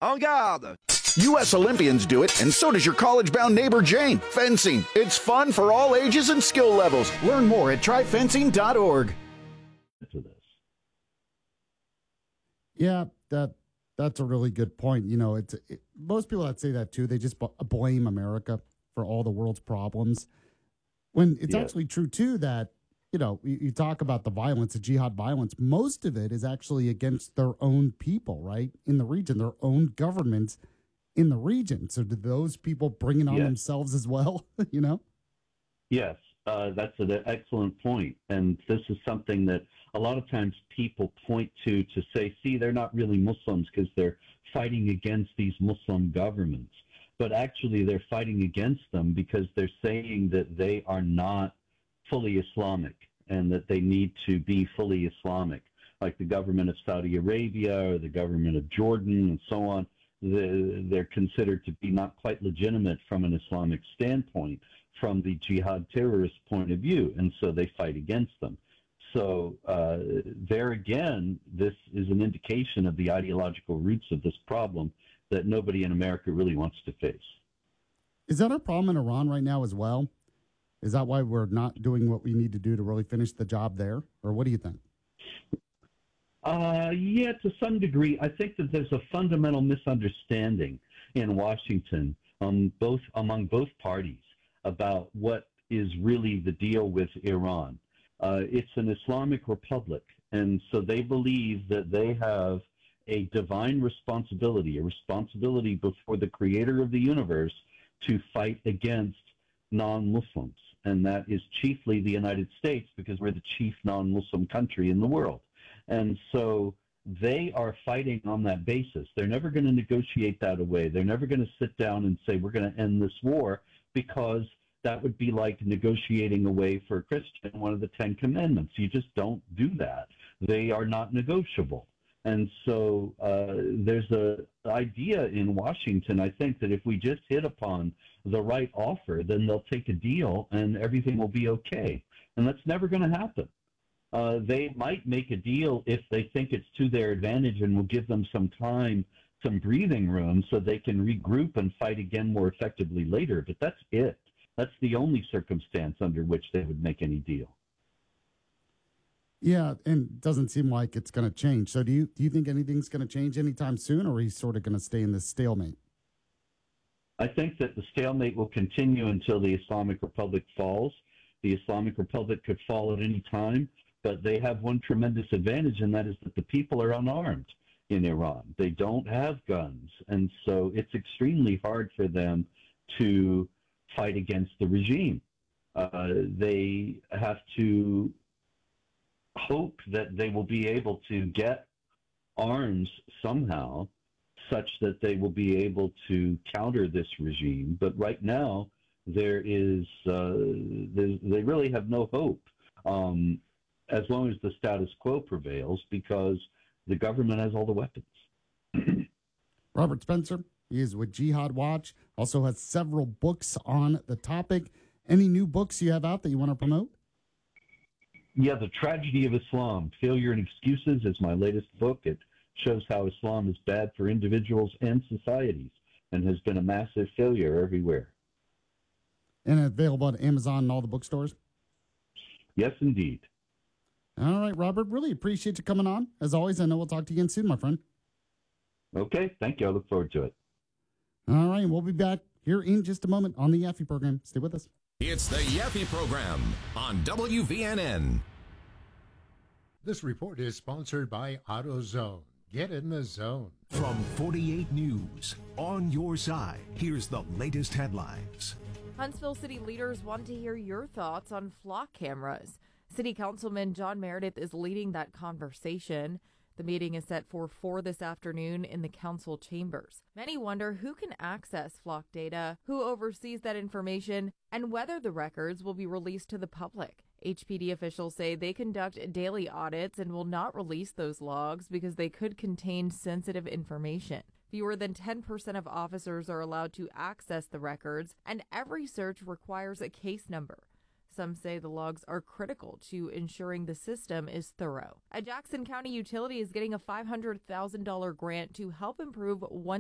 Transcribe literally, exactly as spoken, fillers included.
En garde! U S Olympians do it, and so does your college-bound neighbor Jane. Fencing. It's fun for all ages and skill levels. Learn more at try fencing dot org. Yeah, that that's a really good point. You know, it's it, most people that say that too, they just b- blame America for all the world's problems. When it's Yeah. actually true too that, you know, you, you talk about the violence, the jihad violence, most of it is actually against their own people, right? In the region, their own governments in the region. So do those people bring it on Yes. themselves as well, you know? Yes, uh, that's an excellent point. And this is something that a lot of times people point to to say, see, they're not really Muslims because they're fighting against these Muslim governments. But actually, they're fighting against them because they're saying that they are not fully Islamic and that they need to be fully Islamic, like the government of Saudi Arabia or the government of Jordan and so on. The, they're considered to be not quite legitimate from an Islamic standpoint, from the jihad terrorist point of view, and so they fight against them. So uh, there again, this is an indication of the ideological roots of this problem that nobody in America really wants to face. Is that a problem in Iran right now as well? Is that why we're not doing what we need to do to really finish the job there? Or what do you think? Uh, yeah, to some degree. I think that there's a fundamental misunderstanding in Washington um, both among both parties about what is really the deal with Iran. Uh, it's an Islamic republic, and so they believe that they have a divine responsibility, a responsibility before the creator of the universe to fight against non-Muslims. And that is chiefly the United States because we're the chief non-Muslim country in the world. And so they are fighting on that basis. They're never going to negotiate that away. They're never going to sit down and say, we're going to end this war, because that would be like negotiating away for a Christian one of the Ten Commandments. You just don't do that. They are not negotiable. And so uh, there's a idea in Washington, I think, that if we just hit upon the right offer, then they'll take a deal and everything will be okay. And that's never going to happen. Uh, they might make a deal if they think it's to their advantage and will give them some time, some breathing room, so they can regroup and fight again more effectively later. But that's it. That's the only circumstance under which they would make any deal. Yeah, and it doesn't seem like it's going to change. So do you do you think anything's going to change anytime soon, or are you sort of going to stay in this stalemate? I think that the stalemate will continue until the Islamic Republic falls. The Islamic Republic could fall at any time, but they have one tremendous advantage, and that is that the people are unarmed in Iran. They don't have guns, and so it's extremely hard for them to fight against the regime. Uh, they have to hope that they will be able to get arms somehow such that they will be able to counter this regime. But right now, there is uh, they, they really have no hope um, as long as the status quo prevails, because the government has all the weapons. Robert Spencer, he is with Jihad Watch, also has several books on the topic. Any new books you have out that you want to promote? Yeah, The Tragedy of Islam, Failure and Excuses is my latest book. It shows how Islam is bad for individuals and societies and has been a massive failure everywhere. And available at Amazon and all the bookstores? Yes, indeed. All right, Robert, really appreciate you coming on. As always, I know we'll talk to you again soon, my friend. Okay, thank you. I look forward to it. All right, we'll be back here in just a moment on the Yaffe program. Stay with us. It's the Yaffe program on W V N N. This report is sponsored by AutoZone. Get in the zone. From forty-eight News, on your side, here's the latest headlines. Huntsville city leaders want to hear your thoughts on flock cameras. City Councilman John Meredith is leading that conversation. The meeting is set for four this afternoon in the council chambers. Many wonder who can access flock data, who oversees that information, and whether the records will be released to the public. H P D officials say they conduct daily audits and will not release those logs because they could contain sensitive information. Fewer than ten percent of officers are allowed to access the records, and every search requires a case number. Some say the logs are critical to ensuring the system is thorough. A Jackson County utility is getting a five hundred thousand dollars grant to help improve one